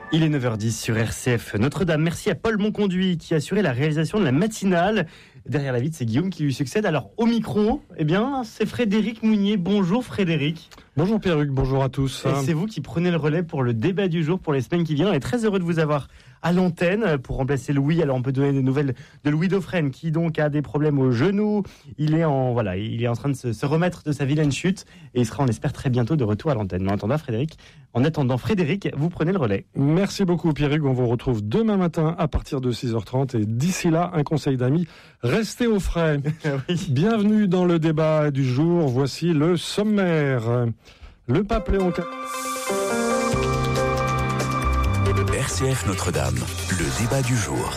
Il est 9h10 sur RCF Notre-Dame. Merci à Paul Monconduit qui a assuré la réalisation de la matinale. Derrière la vitre, c'est Guillaume qui lui succède. Alors, au micro, c'est Frédéric Mounier. Bonjour Frédéric. Bonjour Pierruc, bonjour à tous. Et c'est vous qui prenez le relais pour le débat du jour pour les semaines qui viennent. On est très heureux de vous avoir à l'antenne pour remplacer Louis. Alors, on peut donner des nouvelles de Louis Dauphren qui donc a des problèmes au genou. Il est en train de se remettre de sa vilaine chute et il sera, on espère, très bientôt de retour à l'antenne. Mais en attendant, Frédéric, vous prenez le relais. Merci beaucoup Pierruc, on vous retrouve demain matin à partir de 6h30 et d'ici là, un conseil d'amis, restez au frais. Oui. Bienvenue dans le débat du jour, voici le sommaire. Le pape Léon XIV... RCF Notre-Dame, le débat du jour.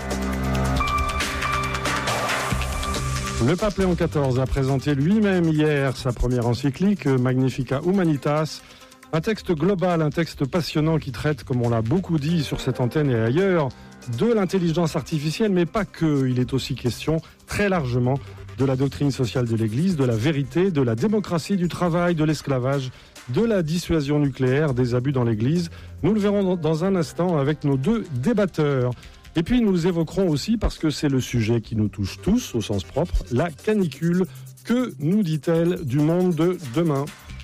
Le pape Léon XIV a présenté lui-même hier sa première encyclique, Magnificat Humanitas, un texte global, un texte passionnant qui traite, comme on l'a beaucoup dit sur cette antenne et ailleurs, de l'intelligence artificielle, mais pas que. Il est aussi question, très largement, de la doctrine sociale de l'Église, de la vérité, de la démocratie, du travail, de l'esclavage, de la dissuasion nucléaire, des abus dans l'Église. Nous le verrons dans un instant avec nos deux débatteurs. Et puis nous évoquerons aussi, parce que c'est le sujet qui nous touche tous, au sens propre, la canicule. Que nous dit-elle du monde de demain ?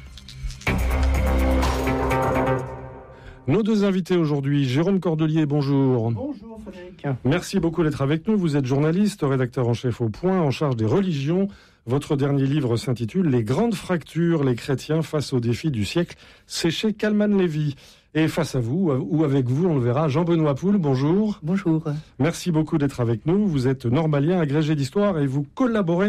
Nos deux invités aujourd'hui, Jérôme Cordelier, bonjour. Bonjour Frédéric. Merci beaucoup d'être avec nous. Vous êtes journaliste, rédacteur en chef au Point, en charge des religions. Votre dernier livre s'intitule « Les grandes fractures, les chrétiens face aux défis du siècle ». C'est chez Kalman Levy. Et face à vous, ou avec vous, on le verra, Jean-Benoît Poul, bonjour. Bonjour. Merci beaucoup d'être avec nous. Vous êtes normalien, agrégé d'histoire et vous collaborez